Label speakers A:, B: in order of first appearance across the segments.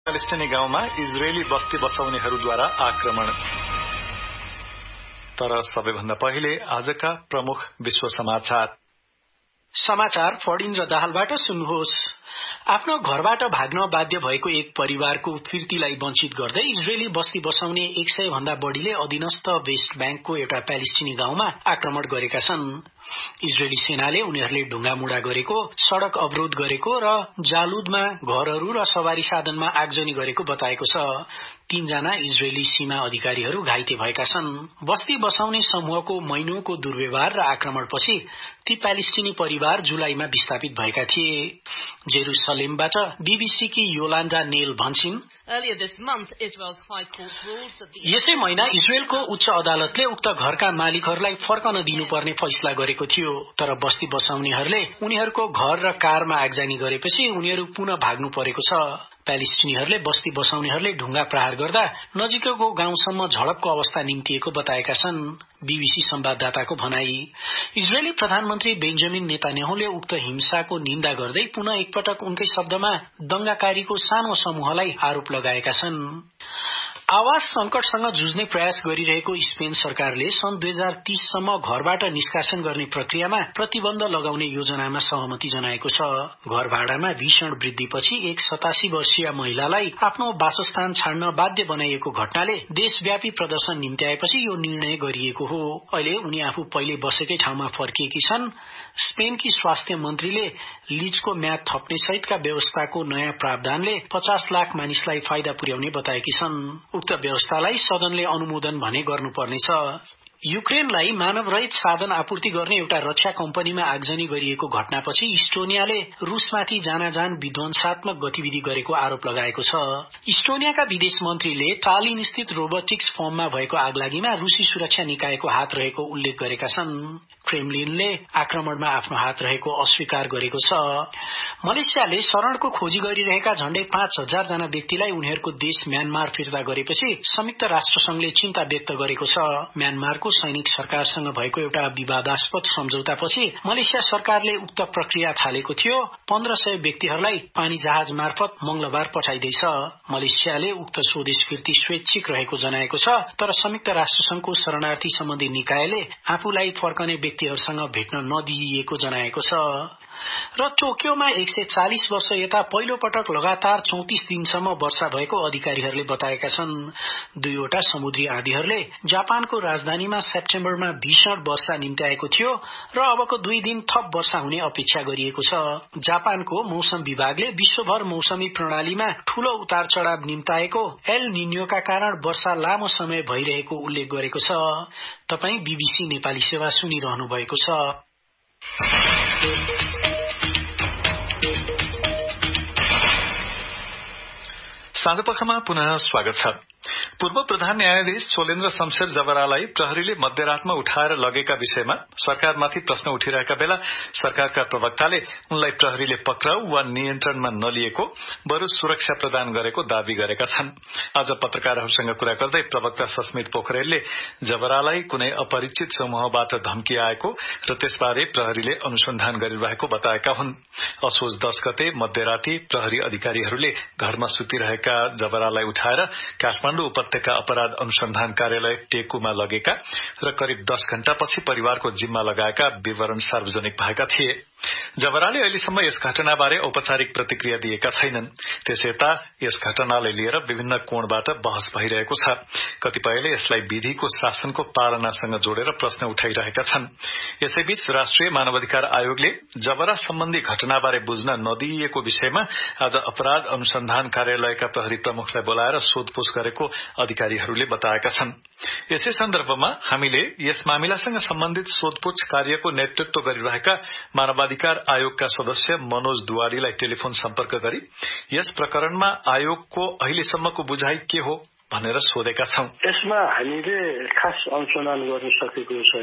A: प्यालेस्टाइनी गाउँमा इजरायली बस्ती बसाउनेहरूद्वारा आक्रमण। तर सबैभन्दा पहिले आजका प्रमुख विश्व
B: समाचार फडिन र दाहालबाट सुन्नुहोस्। आफ्नो घरबाट भाग्न बाध्य भएको एक परिवारको फिर्तीलाई वञ्चित गर्दै इजरायली बस्ती बसाउने 100 भन्दा बढ़ीले अधीनस्थ वेस्ट ब्याङ्कको एउटा प्यालेस्टिनी गाउँमा आक्रमण गरेका छन्। इजरायली सेनाले उनीहरूले ढुङ्गामुढा गरेको, सड़क अवरोध गरेको र जालुदमा घरहरू र सवारी साधनमा आगजनी गरेको बताएको छ। 3 जना इजरायली सीमा अधिकारीहरू घाइते भएका छन्। बस्ती बसाउने समूहको महिनौको दुर्व्यवहार र आक्रमणपछि ती प्यालेस्टिनी परिवार जुलाईमा विस्थापित भएका थिए। जेरुसलेमबाट बीबीसी की योलान्डा नेल भन्छिन्, यसै महिना इजरायलको उच्च अदालतले उक्त घरका मालिकहरूलाई फर्कन दिनुपर्ने फैसला गरेको थियो। तर बस्ती बसाउनेहरूले उनीहरूको घर र कारमा आगजनी गरेपछि उनीहरू पुनः भाग्नु परेको छ। प्यालेस्टिनीहरूले बस्ती बसाउनेहरूले ढुङ्गा प्रहार गर्दा नजिकैको गाउँसम्म झडपको अवस्था निम्तिएको बताएका छन्। बीबीसी संवाददाताको भनाई। इजरायली प्रधानमन्त्री बेन्जामिन नेतान्याहुले उक्त हिंसाको निन्दा गर्दै पुनः एकपटक उनकै शब्दमा दंगाकारीको सानो समूहलाई आरोप लगाएका छन्। आवास संकटसँग जुझ्ने प्रयास गरिरहेको स्पेन सरकारले सन् 2030 सम्म घरबाट निष्कासन गर्ने प्रक्रियामा प्रतिबन्ध लगाउने योजनामा सहमति जनाएको छ। घर भाडामा भीषण वृद्धिपछि एक 87 वर्षीय महिलालाई आफ्नो वासस्थान छाड्न बाध्य बनाइएको घटनाले देशव्यापी प्रदर्शन निम्त्याएपछि यो निर्णय गरिएको हो। अहिले उनी आफू पहिले बसेकै ठाउँमा फर्किएकी छन्। स्पेनकी स्वास्थ्य मन्त्रीले लीजको म्याद थप्ने सहितका व्यवस्थाको नयाँ प्रावधानले 50 लाख मानिसलाई फाइदा पुर्याउने बताएकी छन्। उक्त व्यवस्थालाई सदनले अनुमोदन भने गर्नुपर्नेछ। युक्रेनलाई मानवरहित साधन आपूर्ति गर्ने एउटा रक्षा कम्पनीमा आगजनी गरिएको घटनापछि इस्टोनियाले रूसमाथि जानाजान विध्वंसात्मक गतिविधि गरेको आरोप लगाएको छ। इस्टोनियाका विदेश मन्त्रीले टालिन स्थित रोबोटिक्स फर्ममा भएको आगलागीमा रूसी सुरक्षा निकायको हात रहेको उल्लेख गरेका छन्। क्रेमलिनले आक्रमणमा आफ्नो हात रहेको अस्वीकार गरेको छ। मलेसियाले शरणको खोजी गरिरहेका झण्डै 5000 जना व्यक्तिलाई उनीहरूको देश म्यानमार फिर्ता गरेपछि संयुक्त राष्ट्रसंघले चिन्ता व्यक्त गरेको छ। म्यानमारको सैनिक सरकारसँग भएको एउटा विवादास्पद सम्झौतापछि मलेसिया सरकारले उक्त प्रक्रिया थालेको थियो। 1500 व्यक्तिहरूलाई पानी जहाज मार्फत मंगलबार पठाइदैछ। मलेसियाले उक्त स्वदेश फिर्ती स्वैच्छिक रहेको जनाएको छ। तर संयुक्त राष्ट्रसंघको शरणार्थी सम्बन्धी निकायले आफूलाई फर्कने व्यक्तिहरूसँग भेट्न नदिइएको जनाएको छ। र टोकियोमा 140 वर्ष यता पहिलो पटक लगातार 34 दिनसम्म वर्षा भएको अधिकारीहरूले बताएका छन्। दुईवटा समुद्री आँधीहरूले जापानको राजधानीमा सेप्टेम्बरमा भीषण वर्षा निम्त्याएको थियो र अबको 2 दिन थप वर्षा हुने अपेक्षा गरिएको छ। जापानको मौसम विभागले विश्वभर मौसमी प्रणालीमा ठूलो उतार चढ़ाव निम्ताएको एल निन्योका कारण वर्षा लामो समय भइरहेको उल्लेख गरेको छ। तपाई बीबीसी नेपाली सेवा सुनिरहनु भएको छ।
A: साँझपखमा पुनः स्वागत छ। पूर्व प्रधान न्यायाधीश सोलेन्द्र शमशेर जबरालाई प्रहरीले मध्यरातमा उठाएर लगेका विषयमा सरकारमाथि प्रश्न उठिरहेका बेला सरकारका प्रवक्ताले उनलाई प्रहरीले पक्राउ वा नियन्त्रणमा नलिएको बरु सुरक्षा प्रदान गरेको दावी गरेका छन्। आज पत्रकारहरूसँग कुरा गर्दै प्रवक्ता सस्मित पोखरेलले जबरालाई कुनै अपरिचित समूहबाट धम्की आएको र त्यसबारे प्रहरीले अनुसन्धान गरिरहेको बताएका हुन्। असोज 10 गते मध्यराती प्रहरी अधिकारीहरूले घरमा सुतिरहेका जबरालाई उठाएर काठमाडौँ उपत्यका अपराध अनुसन्धान कार्यालय टेकुमा लगेका र करिब 10 घण्टापछि परिवारको जिम्मा लगाएका विवरण सार्वजनिक भएका थिए। जबराले अहिलेसम्म यस घटनाबारे औपचारिक प्रतिक्रिया दिएका छैनन्। त्यसयता यस घटनालाई लिएर विभिन्न कोणबाट बहस भइरहेको छ। कतिपयले यसलाई विधिको शासनको पालनासँग जोडेर प्रश्न उठाइरहेका छन्। यसैबीच राष्ट्रिय मानवाधिकार आयोगले जबरा सम्बन्धी घटनाबारे बुझ्न नदिइएको विषयमा आज अपराध अनुसन्धान कार्यालयका प्रहरी प्रमुखलाई बोलाएर सोधपूछ गरेको अधिकारीहरूले बताएका छन्। यसै सन्दर्भमा हामीले यस मामिलासँग सम्बन्धित सोधपूछ कार्यको नेतृत्व गरिरहेका मानवाधिकार आयोगका सदस्य मनोज दुवारीलाई टेलिफोन सम्पर्क गरी यस प्रकरणमा आयोगको अहिलेसम्मको बुझाइ के हो भनेर सोधेका छौं।
C: यसमा हामीले खास अनुसन्धान गर्न सकेको छैन।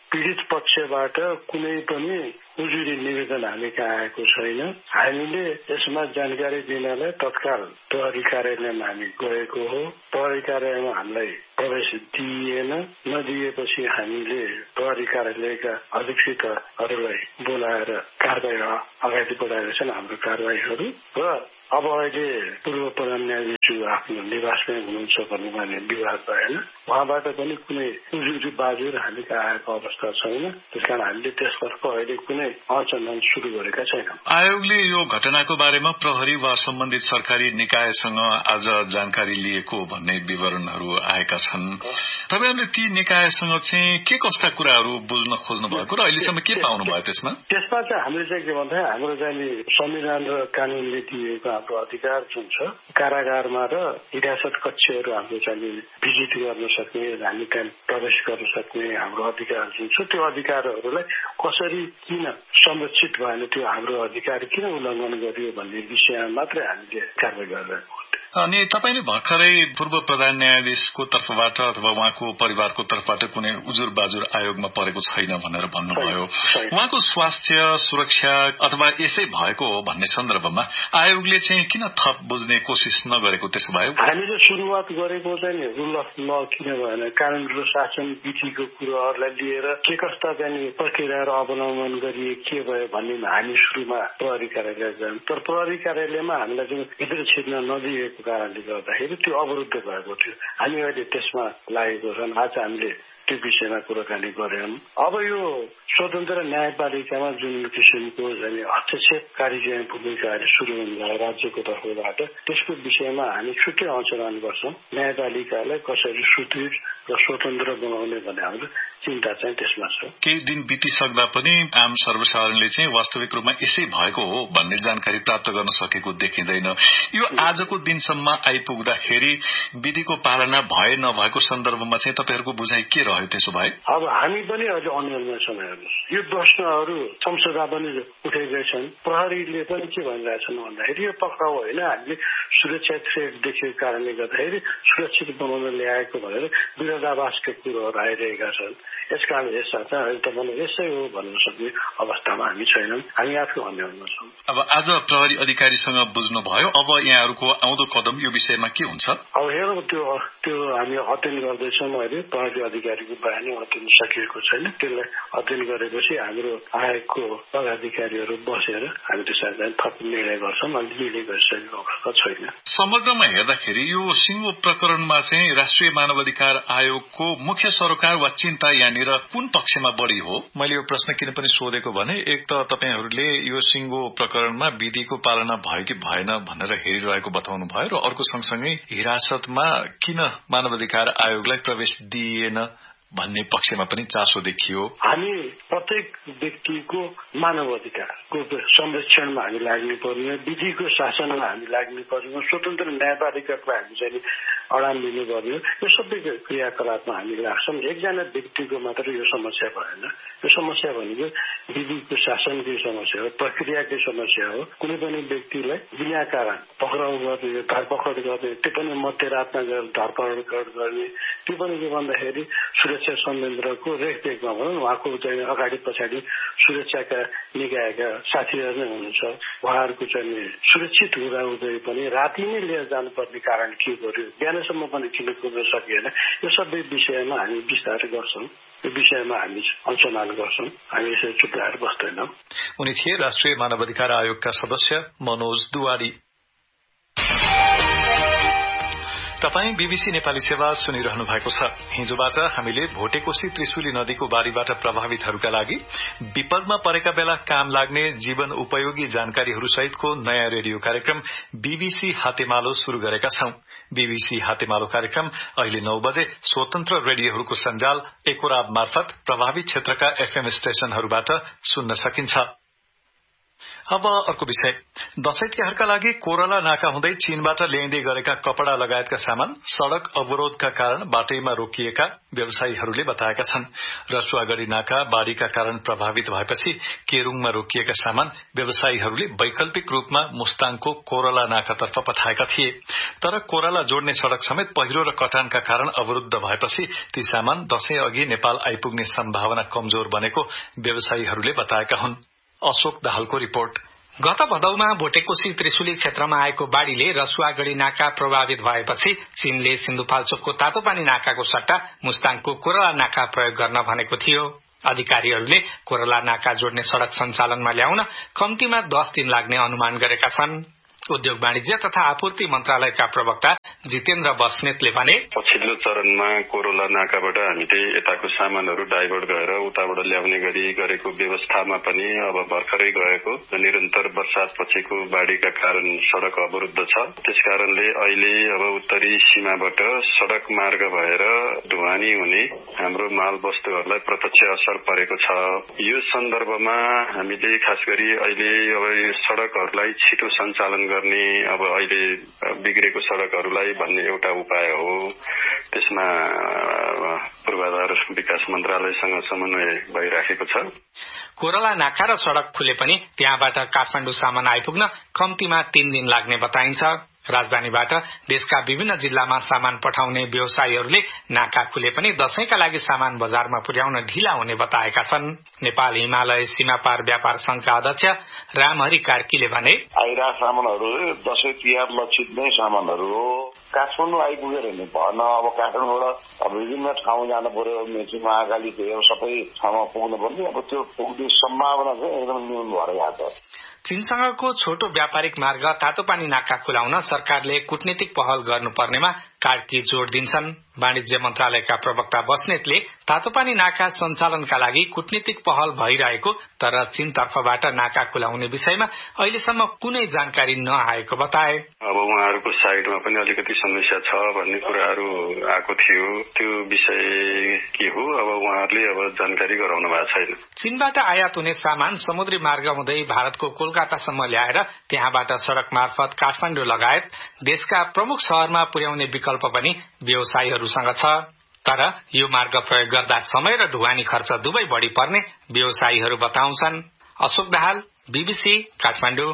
C: पीडित पक्षबाट कुनै पनि उजुरी निवेदन हामी कहाँ आएको छैन। हामीले यसमा जानकारी दिनलाई तत्काल प्रहरी कार्यालयमा हामी गएको हो। प्रहरी कार्यालयमा हामीलाई प्रवेश दिइएन। नदिएपछि हामीले प्रहरी कार्यालयका अधीक्षकहरूलाई बोलाएर कारबाही अगाडि बढाएका छन् हाम्रो कारबाहीहरू। र अब अहिले पूर्व प्रधान न्यायाधीश आफ्नो निवासमै हुनुहुन्छ भन्ने माने विवाद भएन। उहाँबाट पनि कुनै उजुरी बाजुर हामी कहाँ आएको अवस्था छैन। त्यसकारण हामीले त्यसतर्फ अहिले कुनै अचनन सुरु गरेका छैनौँ।
A: आयोगले यो घटनाको बारेमा प्रहरी वा सम्बन्धित सरकारी निकायसँग आज जानकारी लिएको भन्ने विवरणहरू आएका छन्। तपाईहरुले ती निकायसँग चाहिँ के कस्ता कुराहरू बुझ्न खोज्नु भएको र अहिलेसम्म के पाउनु भयो त्यसमा?
C: त्यसमा चाहिँ हामीले चाहिँ के भन्दा हाम्रो चाहिँ संविधान र कानूनले दिएको हाम्रो अधिकार जुन छ कारागारमा र हिरासत कक्षहरू हाम्रो चाहिँ भिजिट गर्न सक्ने, हामी त्यहाँ प्रवेश गर्न सक्ने हाम्रो अधिकार जुन छ त्यो अधिकारहरूलाई कसरी किन संरक्षित भएन, त्यो हाम्रो अधिकार किन उल्लङ्घन गरियो भन्ने विषयमा मात्रै हामीले कारबाही गरिरहेको हो।
A: अनि तपाईले भर्खरै पूर्व प्रधान न्यायाधीशको तर्फबाट अथवा उहाँको परिवारको तर्फबाट कुनै उजुर बाजुर आयोगमा परेको छैन भनेर भन्नुभयो। उहाँको स्वास्थ्य सुरक्षा अथवा यसै भएको हो भन्ने सन्दर्भमा आयोगले चाहिँ किन थप बुझ्ने कोसिस नगरेको? त्यसो भए
C: हामीले सुरुवात गरेको चाहिँ रुल अफ ल किन भएन, कानून र शासन विधिको कुराहरूलाई लिएर के कस्ता चाहिँ प्रक्रियाहरू अवलम्बन गरिए के भयो भन्ने हामी सुरुमा प्रहरी कार्यालय गयौँ। तर प्रहरी कार्यालयमा हामीलाई जुन भित्र छिर्न नदिएको कारणले गर्दाखेरि त्यो अवरुद्ध भएको थियो। हामी अहिले त्यसमा लागेको छौँ। आज हामीले त्यो विषयमा कुराकानी गर्यौं। अब यो स्वतन्त्र न्यायपालिकामा जुन किसिमको हस्तक्षेपकारी भूमिकाहरू सुरु हुँदा राज्यको तर्फबाट त्यसको विषयमा हामी छुट्टै आचरण गर्छौं। न्यायपालिकालाई कसरी सुदृढ र स्वतन्त्र बनाउने भन्ने हाम्रो चिन्ता चाहिँ त्यसमा छ।
A: केही दिन बितिसक्दा पनि आम सर्वसाधारणले चाहिँ वास्तविक रूपमा यसै भएको हो भन्ने जानकारी प्राप्त गर्न सकेको देखिँदैन। यो आजको दिनसम्म आइपुग्दाखेरि विधिको पालना भए नभएको सन्दर्भमा चाहिँ तपाईहरुको बुझाइ के रह्यो? त्यसो भए
C: अब हामी पनि अहिले अन्यलमा छौँ। यो प्रश्नहरू संसदमा पनि उठेकै छन्। प्रहरीले पनि के भनिरहेछन् भन्दाखेरि यो पक्राउ होइन, हामीले सुरक्षा थ्रेट देखेको कारणले गर्दाखेरि सुरक्षित बनाउन ल्याएको भनेर विरोधाभासका कुरोहरू आइरहेका छन्। यसकारण यसमा चाहिँ अहिले त मलाई यसै हो भन्न सक्ने अवस्थामा हामी छैनौँ। हामी आफै अन्यलमा छौँ।
A: अब आज प्रहरी अधिकारीसँग बुझ्नुभयो, अब यहाँहरूको आउँदो कदम यो विषयमा के हुन्छ?
C: अब हेरौँ, त्यो हामी अध्ययन गर्दैछौँ। अहिले प्रहरी अधिकारीको बयान अध्ययन सकिएको छैन। त्यसलाई अध्ययन गरेपछि हाम्रो आयोगको पदाधिकारीहरू बसेर हामी त्यसलाई थप निर्णय गर्छौँ। अहिले निर्णय गरिसकेको अवस्था छैन।
A: समग्रमा हेर्दाखेरि यो सिङ्गो प्रकरणमा चाहिँ राष्ट्रिय मानवाधिकार आयोगको मुख्य सरोकार वा चिन्ता यहाँनिर कुन पक्षमा बढी हो? मैले यो प्रश्न किन पनि सोधेको भने एक त तपाईहरूले यो सिङ्गो प्रकरणमा विधिको पालना भयो कि भएन भनेर हेरिरहेको बताउनु भयो र अर्को सँगसँगै हिरासतमा किन मानवाधिकार आयोगलाई प्रवेश दिइएन भन्ने पक्षमा पनि चासो देखियो।
C: हामी प्रत्येक व्यक्तिको मानव अधिकारको संरक्षणमा हामी लाग्नु पर्ने, विधिको शासनमा हामी लाग्नु पर्ने, स्वतन्त्र न्यायपालिकाको हामी चाहिँ अडान लिनु पर्ने। यो सबै क्रियाकलापमा हामी लाग्छौँ। एकजना व्यक्तिको मात्र यो समस्या भएन। यो समस्या भनेको विधिको शासनकै समस्या हो, प्रक्रियाकै समस्या हो। कुनै पनि व्यक्तिलाई बिना कारण पक्राउ गर्ने, धरपकड गर्ने, त्यो पनि मध्यरातमा गएर धरपकड गर्ने, त्यो पनि के भन्दाखेरि सुरक्षा संयन्त्रको रेखदेखमा भनौँ उहाँको चाहिँ अगाडि पछाडि सुरक्षाका निकायका साथीहरू नै हुनुहुन्छ। उहाँहरूको चाहिँ सुरक्षित हुँदाहुँदै पनि राति नै लिएर जानुपर्ने कारण के गर्यो, बिहानसम्म पनि किन कुर्न सकिएन, यो सबै विषयमा हामी विस्तार गर्छौँ। यो विषयमा हामी अनुसन्धान गर्छौँ। हामी यसरी चुप्लाएर बस्दैनौँ।
A: उनी थिए राष्ट्रिय मानवाधिकार आयोगका सदस्य मनोज दुवारी। तपाई बीबीसी नेपाली सेवा सुनिरहनु भएको छ। हिजोबाट हामीले भोटेकोशी त्रिशुली नदीको बारीबाट प्रभावितहरूका लागि विपदमा परेका बेला काम लाग्ने जीवन उपयोगी जानकारीहरू सहितको नयाँ रेडियो कार्यक्रम बीबीसी हातेमालो शुरू गरेका छौं। बीबीसी हातेमालो कार्यक्रम अहिले 9 बजे स्वतन्त्र रेडियोहरूको सञ्जाल एकोराब मार्फत प्रभावित क्षेत्रका एफएम स्टेशनहरूबाट सुन्न सकिन्छ। अब अर्को विषय, दशैं तिहारका लागि कोरला नाका हुँदै चीनबाट ल्याइँदै गरेका कपड़ा लगायतका सामान सड़क अवरोधका कारण बाटैमा रोकिएका व्यवसायीहरूले बताएका छन्। रसुवागढ़ी नाका बाढ़ीका कारण प्रभावित भएपछि केरूङमा रोकिएका सामान व्यवसायीहरूले वैकल्पिक रूपमा मुस्ताङको कोरला नाकातर्फ पठाएका थिए। तर कोरला जोड्ने सड़क समेत पहिरो र कटानका कारण अवरुद्ध भएपछि ती सामान दशैं अघि नेपाल आइपुग्ने सम्भावना कमजोर बनेको व्यवसायीहरूले बताएका हुन्। अशोक दाहालको रिपोर्ट।
D: गत भदौमा भोटेकोशी त्रिशुली क्षेत्रमा आएको बाढ़ीले रसुवागढ़ी नाका प्रभावित भएपछि चीनले सिन्धुपाल्चोकको तातोपानी नाकाको सट्टा मुस्ताङको कोरला नाका प्रयोग गर्न भनेको थियो। अधिकारीहरूले कोरला नाका जोड्ने सड़क सञ्चालनमा ल्याउन कम्तीमा 10 दिन लाग्ने अनुमान गरेका छन्। उद्योग वाणिज्य तथा आपूर्ति मन्त्रालयका प्रवक्ता जितेन्द्र बस्नेतले भने,
E: पछिल्लो चरणमा कोरोला नाकाबाट हामीले यताको सामानहरू डाइभर्ट गरेर उताबाट ल्याउने गरी गरेको व्यवस्थामा पनि अब भर्खरै गएको निरन्तर वर्षात पछिको बाढ़ीका कारण सड़क अवरुद्ध छ। त्यसकारणले अहिले अब उत्तरी सीमाबाट सड़क मार्ग भएर ढुवानी हुने हाम्रो माल वस्तुहरूलाई प्रत्यक्ष असर परेको छ। यो सन्दर्भमा हामीले खास गरी अहिले अब सड़कहरूलाई छिटो सञ्चालन गर्ने अब अहिले बिग्रेको सड़कहरूलाई भन्ने एउटा उपाय हो। त्यसमा पूर्वाधार विकास मन्त्रालयसँग समन्वय भइराखेको छ।
D: कोरला नाका र सड़क खुले पनि त्यहाँबाट काठमाडौँ सामान आइपुग्न कम्तीमा 3 दिन लाग्ने बताइन्छ। राजधानीबाट देशका विभिन्न जिल्लामा सामान पठाउने व्यवसायीहरूले नाका खुले पनि दशैंका लागि सामान बजारमा पुर्याउन ढिला हुने बताएका छन्। नेपाल हिमालय सीमापार व्यापार संघका अध्यक्ष रामहरि कार्कीले भने,
F: आइरा सामानहरू दशैं तिहार लक्षित नै सामानहरू हो। काठमाडौँ आइपुगेर नि भन अब काठमाडौँबाट विभिन्न ठाउँ जानु पर्यो, मेची महाकाली सबै ठाउँमा पुग्नु पर्ने, अब त्यो पुग्ने सम्भावना चाहिँ एकदम न्यून भएर गएको छ।
D: चीनसँगको छोटो व्यापारिक मार्ग तातोपानी नाका खुलाउन सरकारले कूटनीतिक पहल गर्नुपर्नेमा कार्की जोड़ दिन्छन्। वाणिज्य मन्त्रालयका प्रवक्ता बस्नेतले तातोपानी नाका सञ्चालनका लागि कूटनीतिक पहल भइरहेको तर चीन तर्फबाट नाका खुलाउने विषयमा अहिलेसम्म कुनै जानकारी नआएको बताए।
E: अब उहाँहरूको साइडमा पनि अलिकति समस्या छ भन्ने कुराहरू आएको थियो। त्यो विषय के हो अब उहाँहरूले अब जानकारी गराउनु भएको छैन।
D: चीनबाट आयात हुने सामान समुद्री मार्ग हुँदै भारतको कोलकातासम्म ल्याएर त्यहाँबाट सड़क मार्फत काठमाडौँ लगायत देशका प्रमुख शहरमा पुर्याउने विकल्प पनि व्यवसायीहरूसँग छ। तर यो मार्ग प्रयोग गर्दा समय र ढुवानी खर्च दुवै बढ़ी पर्ने व्यवसायीहरू बताउँछन्। अशोक दाहाल, बीबीसी, काठमाडौँ।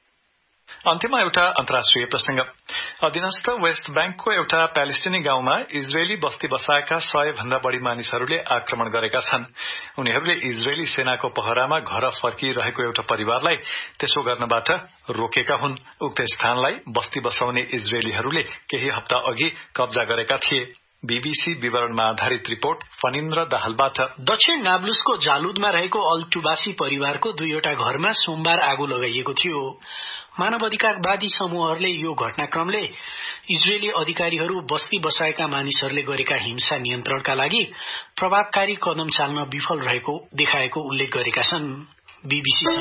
A: अन्त्यमा एउटा अन्तर्राष्ट्रिय प्रसंग। अधीनस्थ वेस्ट बैंकको एउटा प्यालेस्टिनी गाउँमा इजरायली बस्ती बसाएका 100 भन्दा बढ़ी मानिसहरूले आक्रमण गरेका छन्। उनीहरूले इजरायली सेनाको पहरामा घर फर्किरहेको एउटा परिवारलाई त्यसो गर्नबाट रोकेका हुन्। उक्त स्थानलाई बस्ती बसाउने इजरायलीहरूले केही हप्ता अघि कब्जा गरेका थिए। बीबीसी विवरणमा आधारित रिपोर्ट फनिन्द्र दाहालबाट।
B: दक्षिण नाब्लुसको जालुदमा रहेको अल्टुबासी परिवारको 2वटा घरमा सोमबार आगो लगाइएको थियो। मानवाधिकारवादी समूहहरूले यो घटनाक्रमले इजरायली अधिकारीहरू बस्ती बसाएका मानिसहरूले गरेका हिंसा नियन्त्रणका लागि प्रभावकारी कदम चाल्न विफल रहेको देखाएको उल्लेख गरेका छन्। बीबीसी